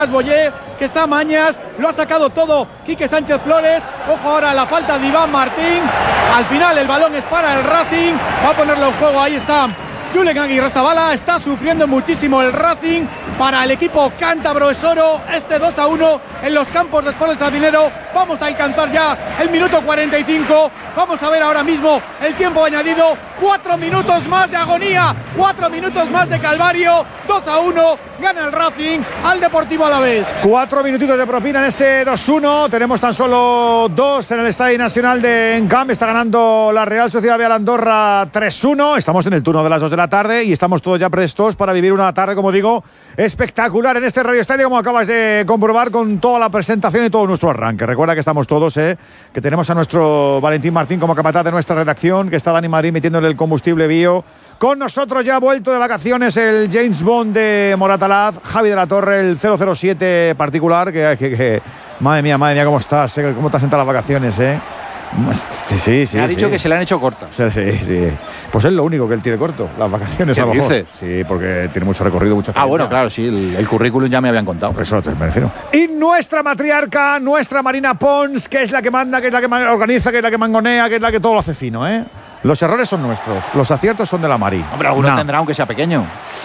Boyé, que está Mañas, lo ha sacado todo Quique Sánchez Flores. Ojo ahora la falta de Iván Martín. Al final el balón es para el Racing, va a ponerlo en juego, ahí está Julen Aguirrezabala. Está sufriendo muchísimo el Racing. Para el equipo cántabro es oro este 2-1 en los campos de Sport El Sardinero. Vamos a alcanzar ya el minuto 45. Vamos a ver ahora mismo el tiempo añadido. 4 minutos más de agonía, 4 minutos más de calvario. 2-1, gana el Racing al Deportivo Alavés. 4 minutitos de propina en ese 2-1. Tenemos tan solo 2 en el Estadio Nacional de Encamp. Está ganando la Real Sociedad Vial Andorra 3-1. Estamos en el turno de las 2 de la tarde y estamos todos ya prestos para vivir una tarde, como digo, espectacular en este Radio Estadio, como acabas de comprobar con toda la presentación y todo nuestro arranque. Recuerda que estamos todos, que tenemos a nuestro Valentín Martín como capataz de nuestra redacción, que está Dani Marín metiéndole el combustible bio. Con nosotros ya ha vuelto de vacaciones el James Bond de Moratalaz, Javi de la Torre, el 007 particular, que madre mía, cómo estás, cómo te has sentado las vacaciones, Sí. Me ha dicho que se le han hecho cortas. Sí. Pues es lo único que él tiene corto, las vacaciones a lo mejor. ¿Qué dices? Sí, porque tiene mucho recorrido, mucha experiencia. Bueno, claro, sí, el currículum ya me habían contado. Por eso me refiero. Y nuestra matriarca, nuestra Marina Pons, que es la que manda, que es la que organiza, que es la que mangonea, que es la que todo lo hace fino, Los errores son nuestros, los aciertos son de la Mari. Hombre, alguno tendrá, aunque sea pequeño.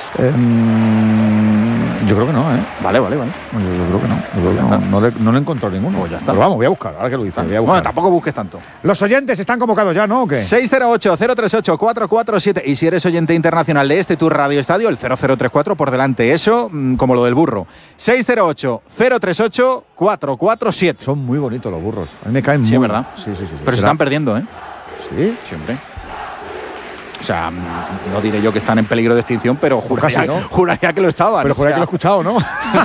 Yo creo que no, Vale. Yo creo que no. No le he encontrado ninguno. Pues ya está. Pero vamos, voy a buscar, ahora que lo dices. Bueno, tampoco busques tanto. Los oyentes están convocados ya, ¿no? ¿O qué? 608-038-447. Y si eres oyente internacional de este Tour Radio Estadio, el 0034 por delante. Eso, como lo del burro. 608-038-447. Son muy bonitos los burros. A mí me caen muy. Sí, ¿verdad? Sí. Pero se están perdiendo, Sí. Siempre. O sea, no diré yo que están en peligro de extinción, pero juraría que lo estaban. Pero juraría que lo he escuchado, ¿no?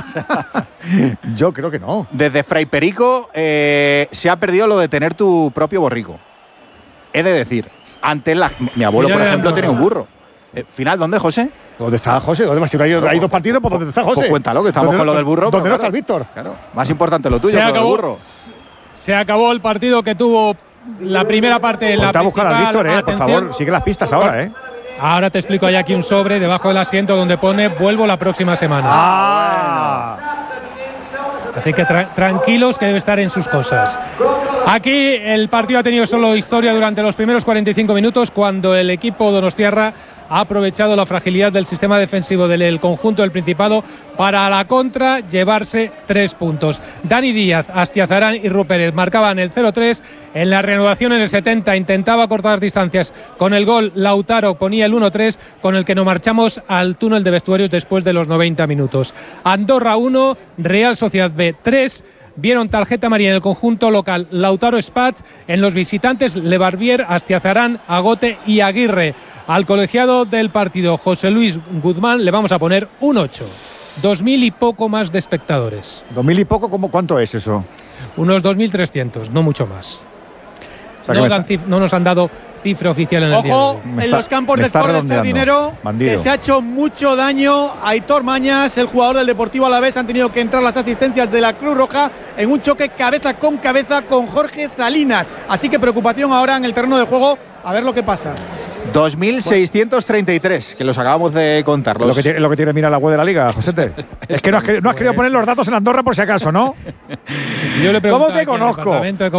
Yo creo que no. Desde Fray Perico se ha perdido lo de tener tu propio borrico. He de decir, antes mi abuelo, por ejemplo, tenía un burro. ¿Final dónde, José? ¿Dónde está José? ¿Dónde vas? Hay 2 partidos, ¿por dónde está José? Pues cuéntalo, que estamos con lo del burro. ¿Dónde no está el Víctor? Claro, más importante lo tuyo que lo del burro. Se acabó el partido que tuvo la primera parte. Ponte a buscar al Víctor, por favor, sigue las pistas ahora, Ahora te explico, hay aquí un sobre debajo del asiento donde pone vuelvo la próxima semana. Así que tranquilos, que debe estar en sus cosas. Aquí el partido ha tenido solo historia durante los primeros 45 minutos, cuando el equipo donostiarra ha aprovechado la fragilidad del sistema defensivo del conjunto del Principado para a la contra llevarse 3 puntos. Dani Díaz, Astiazarán y Rupérez marcaban el 0-3. En la reanudación en el 70 intentaba cortar distancias con el gol. Lautaro ponía el 1-3, con el que nos marchamos al túnel de vestuarios después de los 90 minutos. Andorra 1, Real Sociedad B 3. Vieron tarjeta amarilla en el conjunto local Lautaro Spatz, en los visitantes Lebarbier, Astiazarán, Agote y Aguirre. Al colegiado del partido, José Luis Guzmán, le vamos a poner un 8. 2.000 y poco más de espectadores. 2.000 y poco, ¿cuánto es eso? Unos 2.300, no mucho más. O sea, no nos han dado cifra oficial en el día. Ojo, en los campos de Sport del Sardinero, que se ha hecho mucho daño a Aitor Mañas, el jugador del Deportivo Alavés. Han tenido que entrar las asistencias de la Cruz Roja en un choque cabeza con Jorge Salinas. Así que preocupación ahora en el terreno de juego, a ver lo que pasa. 2.633, que los acabamos de contar. Lo que tiene, mira la web de la Liga, Josete. Es que no has querido poner los datos en Andorra por si acaso, ¿no? ¿Cómo te conozco?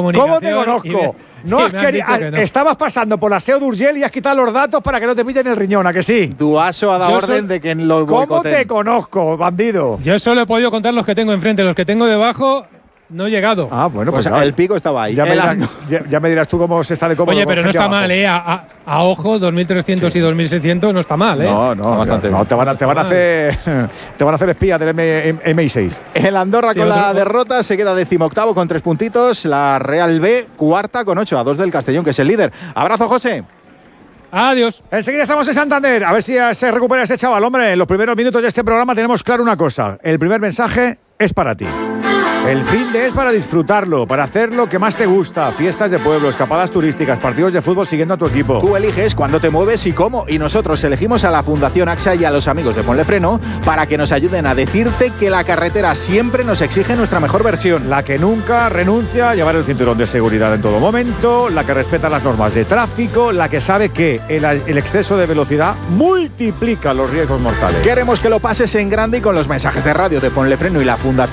Estabas pasando por la SEO de Urgell y has quitado los datos para que no te pillen el riñón, ¿a que sí? Duaso ha dado orden de que lo boicoteen. ¿Cómo te conozco, bandido? Yo solo he podido contar los que tengo enfrente, los que tengo debajo. No he llegado. Bueno, pues el pico estaba ahí. Ya me dirás tú cómo se está de cómodo. Oye, pero no está mal, a ojo, 2.300 y 2.600 no está mal, No, bastante bien. Te van a hacer espía del MI6. El Andorra con la derrota se queda 18º con 3 puntitos. La Real B, 4ª con 8, a 2 del Castellón, que es el líder. Abrazo, José. Adiós. Enseguida estamos en Santander. A ver si se recupera ese chaval. Hombre, en los primeros minutos de este programa tenemos claro una cosa. El primer mensaje es para ti. El fin de es para disfrutarlo, para hacer lo que más te gusta. Fiestas de pueblo, escapadas turísticas, partidos de fútbol siguiendo a tu equipo. Tú eliges cuándo te mueves y cómo. Y nosotros elegimos a la Fundación AXA y a los amigos de Ponle Freno para que nos ayuden a decirte que la carretera siempre nos exige nuestra mejor versión. La que nunca renuncia a llevar el cinturón de seguridad en todo momento, la que respeta las normas de tráfico, la que sabe que el exceso de velocidad multiplica los riesgos mortales. Queremos que lo pases en grande y con los mensajes de radio de Ponle Freno y la Fundación